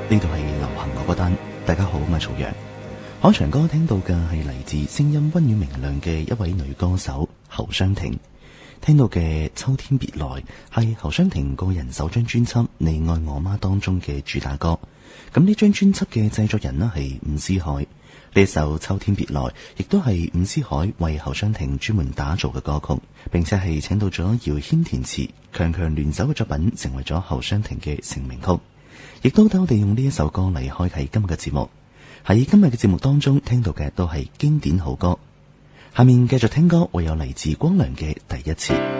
呢度係流行歌單，大家好，我係曹陽。開場歌聽到嘅係嚟自聲音溫暖明亮嘅一位女歌手侯湘婷，聽到嘅《秋天別來》係侯湘婷個人首張專輯《你愛我嗎》當中嘅主打歌。咁呢張專輯嘅製作人呢係伍思凱，呢首《秋天別來》亦都係伍思凱為侯湘婷專門打造嘅歌曲，並且係請到咗姚謙填詞，強強聯手嘅作品成為咗侯湘婷嘅成名曲。亦都等我哋用呢一首歌嚟開啟今日嘅節目。喺今日嘅節目當中聽到嘅都係經典好歌。下面繼續聽歌，會有嚟自光良嘅第一次。